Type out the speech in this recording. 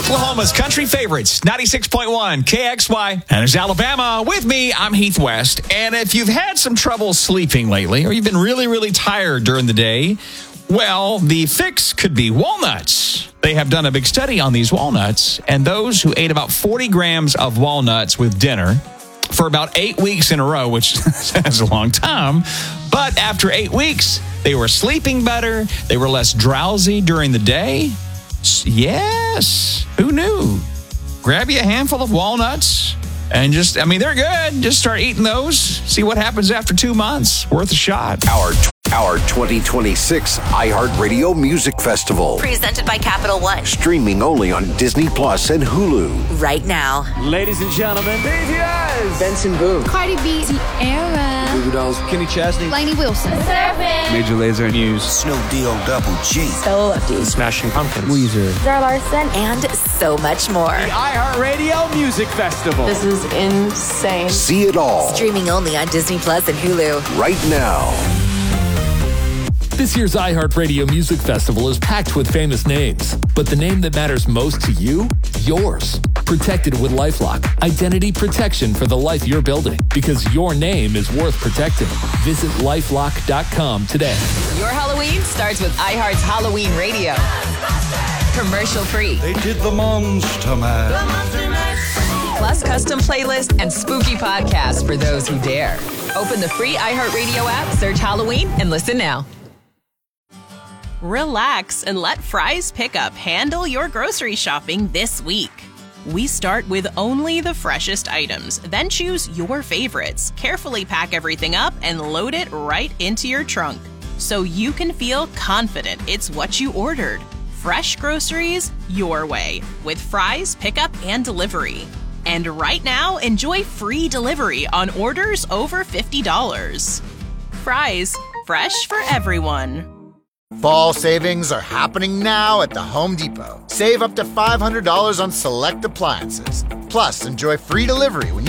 Oklahoma's country favorites, 96.1 KXY. And there's Alabama. With me, I'm Heath West. And if you've had some trouble sleeping lately, or you've been really, really tired during the day, well, the fix could be walnuts. They have done a big study on these walnuts, and those who ate about 40 grams of walnuts with dinner for about 8 weeks in a row, which is a long time, but after 8 weeks, they were sleeping better, they were less drowsy during the day. Yes, who knew? Grab you a handful of walnuts and they're good. Just start eating those. See what happens after 2 months. Worth a shot. Our 2026 iHeartRadio Music Festival. Presented by Capital One. Streaming only on Disney Plus and Hulu. Right now. Ladies and gentlemen, BTS, Benson Boone, Cardi B, Tierra, Goo Goo Dolls, Kenny Chesney, Lainey Wilson, Major Lazer, Muse, Snoop D-O Double G. So Lefty. Smashing Pumpkins, Weezer, Zara Larson. And so much more. the iHeartRadio Music Festival. This is insane. See it all Streaming only on Disney Plus and Hulu. right now. This year's iHeartRadio Music Festival is packed with famous names, but the name that matters most to you? Yours. Protected with LifeLock. Identity protection for the life you're building, because your name is worth protecting. Visit LifeLock.com today. Your Halloween starts with iHeart's Halloween Radio. Commercial free. They did the Monster Mash. Plus custom playlists and spooky podcasts for those who dare. Open the free iHeartRadio app, search Halloween, and listen now. Relax and let Fry's Pickup handle your grocery shopping this week. We start with only the freshest items, then choose your favorites, carefully pack everything up, and load it right into your trunk, so you can feel confident it's what you ordered. Fresh groceries your way with Fry's Pickup and Delivery. And right now, enjoy free delivery on orders over $50. Fry's, fresh for everyone. Fall savings are happening now at the Home Depot. Save up to $500 on select appliances. Plus, enjoy free delivery when you